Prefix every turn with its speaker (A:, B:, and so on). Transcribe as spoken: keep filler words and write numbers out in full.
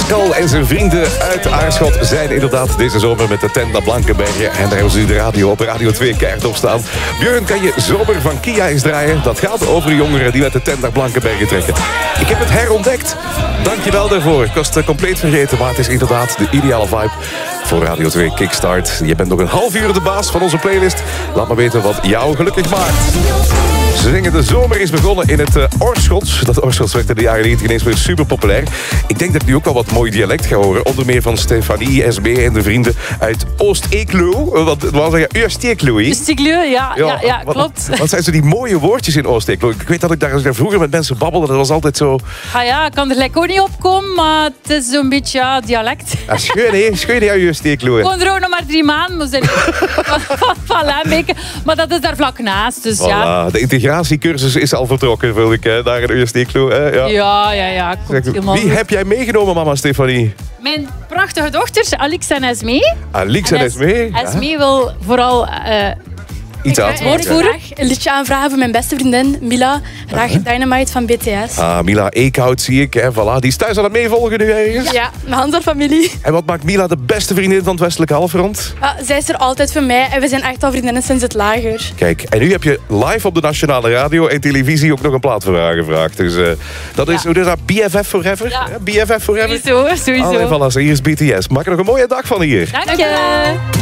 A: Pascal en zijn vrienden uit Aarschot zijn inderdaad deze zomer met de tent naar Blankenbergen. En daar hebben ze nu de radio op Radio twee keihard op staan. Björn, kan je Zomer van Kia eens draaien? Dat gaat over jongeren die met de tent naar Blankenbergen trekken. Ik heb het herontdekt. Dankjewel daarvoor. Ik was het compleet vergeten, maar het is inderdaad de ideale vibe voor Radio twee Kickstart. Je bent nog een half uur de baas van onze playlist. Laat me weten wat jou gelukkig maakt. Ze zingen de zomer is begonnen in het uh, Orschots. Dat Orschots werd in de jaren negentig ineens weer super populair. Ik denk dat ik nu ook wel wat mooi dialect ga horen. Onder meer van Stefanie, S B en de vrienden uit Oost-Eeklo. Wat was zeggen? Oost-Eeklo, hè?
B: Oost-Eeklo, ja, ja, ja, ja, klopt.
A: Wat, wat zijn zo die mooie woordjes in Oost-Eeklo? Ik weet dat ik daar vroeger met mensen babbelde. Dat was altijd zo...
B: Ah ja, ik kan er gelijk ook niet op komen, maar het is zo'n beetje ja, dialect.
A: Ja, schön, hè? Schön, hè, Oost-Eeklo.
B: Ik woon er ook nog maar drie maanden. Maar, zijn... voilà, een beetje. Maar dat is daar vlak naast, dus
A: voilà.
B: ja.
A: De integratiecursus is al vertrokken, wil ik, daar in Oost-Eeklo. Ja,
B: ja, ja. ja
A: Wie goed. heb jij meegenomen, mama Stefanie?
B: Mijn prachtige dochters, Alix en Esmee.
A: Alix en, en Esmee?
B: Es Esmee ja. wil vooral... Uh,
A: Iets aan het
C: woordvoeren. Een liedje aanvragen voor mijn beste vriendin Mila. Graag uh-huh. Dynamite van B T S.
A: Ah, Mila Eekhout zie ik. Hè. Voilà. Die is thuis aan het meevolgen nu ergens.
C: Ja, mijn hand familie.
A: En wat maakt Mila de beste vriendin van het westelijke halfrond?
C: Ja, zij is er altijd voor mij en we zijn echt al vriendinnen sinds het lager.
A: Kijk, en nu heb je live op de nationale radio en televisie ook nog een plaat voor haar gevraagd. Dus uh, dat is, ja. hoe is dat? B F F Forever?
B: Ja.
A: B F F Forever?
B: Sowieso, sowieso.
A: Allee, voilà, hier is B T S. Maak er nog een mooie dag van hier.
B: Dank je.